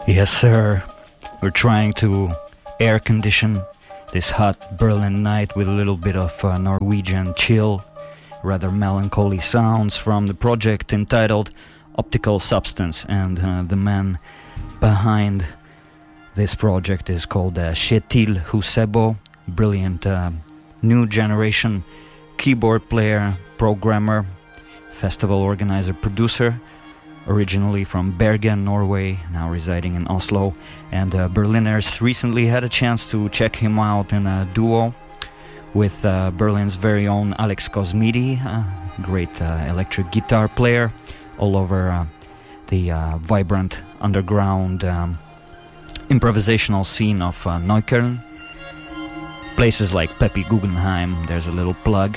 Yes, sir. We're trying to air condition this hot Berlin night with a little bit of Norwegian chill, rather melancholy sounds from the project entitled Optical Substance, and the man behind this project is called Kjetil Husebo, brilliant new generation keyboard player, programmer, festival organizer, producer, originally from Bergen, Norway, now residing in Oslo, and Berliners recently had a chance to check him out in a duo with Berlin's very own Alex Cosmidi, great electric guitar player, all over the vibrant underground improvisational scene of Neukölln. Places like Peppy Guggenheim, there's a little plug.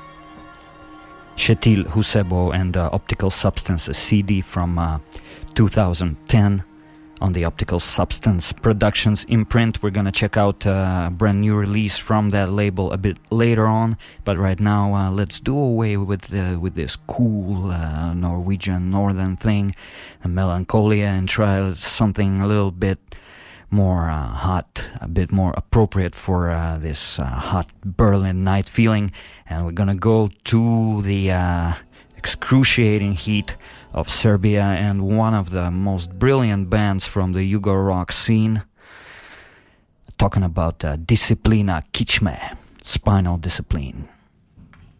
Kjetil Husebo and Optical Substance, a CD from 2010 on the Optical Substance Productions imprint. We're gonna check out a brand new release from that label a bit later on, but right now let's do away with this cool Norwegian northern thing, melancholia, and try something a little bit more hot, a bit more appropriate for this hot Berlin night feeling. And we're gonna go to the excruciating heat of Serbia and one of the most brilliant bands from the Yugo rock scene. Talking about Disciplina Kičme, Spinal Discipline.